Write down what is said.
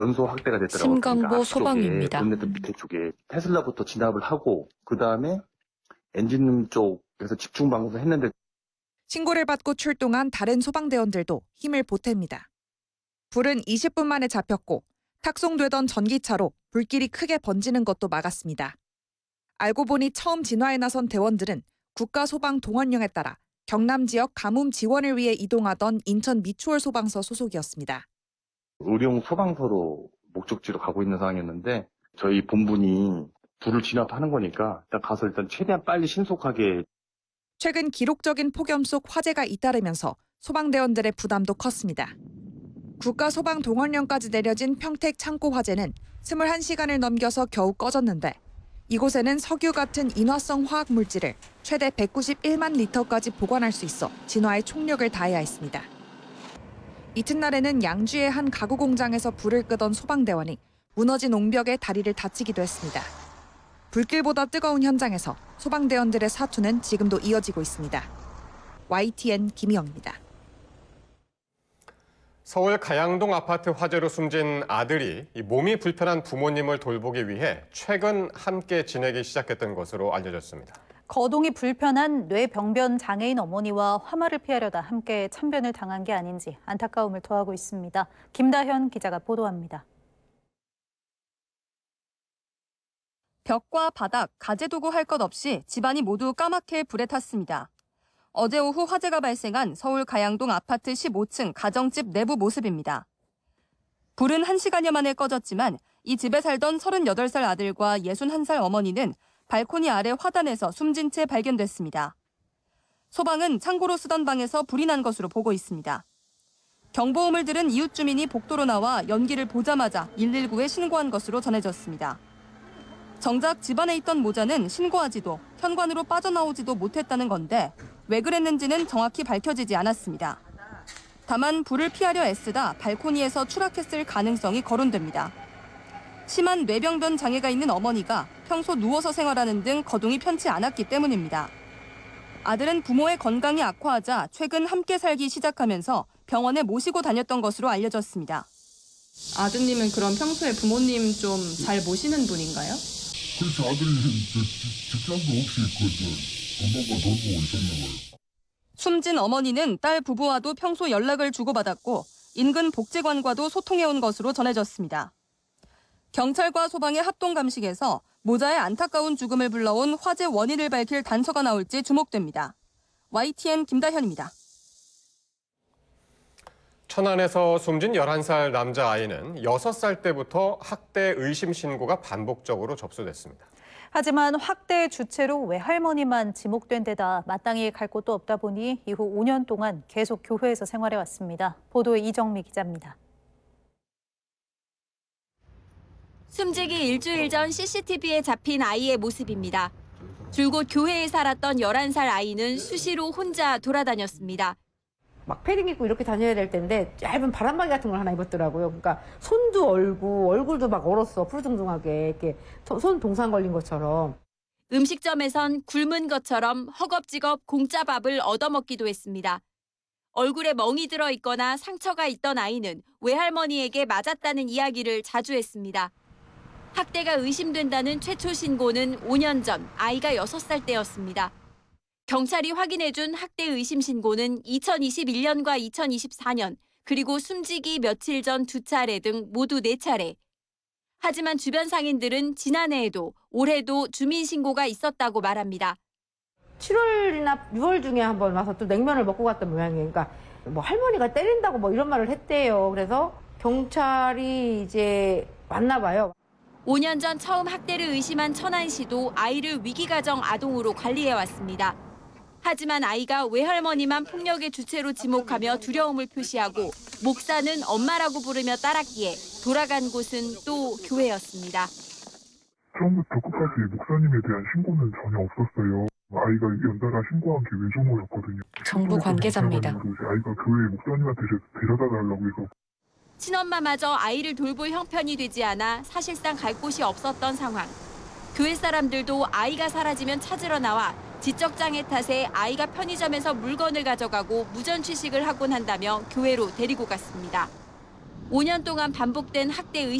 연소 확대가 됐더라고요. 심강보 그러니까 소방입니다. 본네트 밑에 쪽에 테슬라부터 진압을 하고 그 다음에 엔진룸 쪽에서 집중 방송을 했는데 신고를 받고 출동한 다른 소방대원들도 힘을 보탭니다. 불은 20분 만에 잡혔고 탁송되던 전기차로 불길이 크게 번지는 것도 막았습니다. 알고 보니 처음 진화에 나선 대원들은 국가소방동원령에 따라 경남 지역 가뭄 지원을 위해 이동하던 인천 미추홀 소방서 소속이었습니다. 의료용 소방서로 목적지로 가고 있는 상황이었는데 저희 본분이 불을 진압하는 거니까 일단 가서 최대한 빨리 신속하게. 최근 기록적인 폭염 속 화재가 잇따르면서 소방대원들의 부담도 컸습니다. 국가소방동원령까지 내려진 평택 창고 화재는 21시간을 넘겨서 겨우 꺼졌는데 이곳에는 석유 같은 인화성 화학 물질을 최대 191만 리터까지 보관할 수 있어 진화에 총력을 다해야 했습니다. 이튿날에는 양주의 한 가구 공장에서 불을 끄던 소방대원이 무너진 옹벽에 다리를 다치기도 했습니다. 불길보다 뜨거운 현장에서 소방대원들의 사투는 지금도 이어지고 있습니다. YTN 김희영입니다. 서울 가양동 아파트 화재로 숨진 아들이 몸이 불편한 부모님을 돌보기 위해 최근 함께 지내기 시작했던 것으로 알려졌습니다. 거동이 불편한 뇌병변 장애인 어머니와 화마를 피하려다 함께 참변을 당한 게 아닌지 안타까움을 토하고 있습니다. 김다현 기자가 보도합니다. 벽과 바닥, 가재도구 할 것 없이 집안이 모두 까맣게 불에 탔습니다. 어제 오후 화재가 발생한 서울 가양동 아파트 15층 가정집 내부 모습입니다. 불은 1시간여 만에 꺼졌지만 이 집에 살던 38살 아들과 61살 어머니는 발코니 아래 화단에서 숨진 채 발견됐습니다. 소방은 창고로 쓰던 방에서 불이 난 것으로 보고 있습니다. 경보음을 들은 이웃 주민이 복도로 나와 연기를 보자마자 119에 신고한 것으로 전해졌습니다. 정작 집안에 있던 모자는 신고하지도 현관으로 빠져나오지도 못했다는 건데 왜 그랬는지는 정확히 밝혀지지 않았습니다. 다만 불을 피하려 애쓰다 발코니에서 추락했을 가능성이 거론됩니다. 심한 뇌병변 장애가 있는 어머니가 평소 누워서 생활하는 등 거동이 편치 않았기 때문입니다. 아들은 부모의 건강이 악화하자 최근 함께 살기 시작하면서 병원에 모시고 다녔던 것으로 알려졌습니다. 아드님은 그럼 평소에 부모님 좀 잘 모시는 분인가요? 그렇죠. 아들이 직장도 없이 건강과 돌보고 있었나 봐요. 숨진 어머니는 딸 부부와도 평소 연락을 주고받았고 인근 복지관과도 소통해온 것으로 전해졌습니다. 경찰과 소방의 합동 감식에서 모자의 안타까운 죽음을 불러온 화재 원인을 밝힐 단서가 나올지 주목됩니다. YTN 김다현입니다. 천안에서 숨진 11살 남자아이는 6살 때부터 학대 의심 신고가 반복적으로 접수됐습니다. 하지만 학대의 주체로 외할머니만 지목된 데다 마땅히 갈 곳도 없다 보니 이후 5년 동안 계속 교회에서 생활해왔습니다. 보도에 이정미 기자입니다. 숨지기 일주일 전 CCTV에 잡힌 아이의 모습입니다. 줄곧 교회에 살았던 11살 아이는 수시로 혼자 돌아다녔습니다. 막 패딩 입고 이렇게 다녀야 될 텐데 얇은 바람막이 같은 걸 하나 입었더라고요. 그러니까 손도 얼고 얼굴도 막 얼었어. 푸르둥둥하게 이렇게 손 동상 걸린 것처럼. 음식점에선 굶은 것처럼 허겁지겁 공짜 밥을 얻어먹기도 했습니다. 얼굴에 멍이 들어 있거나 상처가 있던 아이는 외할머니에게 맞았다는 이야기를 자주 했습니다. 학대가 의심된다는 최초 신고는 5년 전 아이가 6살 때였습니다. 경찰이 확인해준 학대 의심 신고는 2021년과 2024년, 그리고 숨지기 며칠 전 2차례 등 모두 4차례. 하지만 주변 상인들은 지난해에도 올해도 주민 신고가 있었다고 말합니다. 7월이나 6월 중에 한번 와서 또 냉면을 먹고 갔던 모양이에요. 그러니까 뭐 할머니가 때린다고 뭐 이런 말을 했대요. 그래서 경찰이 이제 왔나 봐요. 5년 전 처음 학대를 의심한 천안시도 아이를 위기가정 아동으로 관리해왔습니다. 하지만 아이가 외할머니만 폭력의 주체로 지목하며 두려움을 표시하고 목사는 엄마라고 부르며 따랐기에 돌아간 곳은 또 교회였습니다. 처음부터 끝까지 목사님에 대한 신고는 전혀 없었어요. 아이가 연달아 신고한 게 외조모였거든요. 정부 관계자입니다. 아이가 교회 목사님한테 데려다 달라고 해서. 친엄마마저 아이를 돌볼 형편이 되지 않아 사실상 갈 곳이 없었던 상황. 교회 사람들도 아이가 사라지면 찾으러 나와 지적장애 탓에 아이가 편의점에서 물건을 가져가고 무전 취식을 하곤 한다며 교회로 데리고 갔습니다. 5년 동안 반복된 학대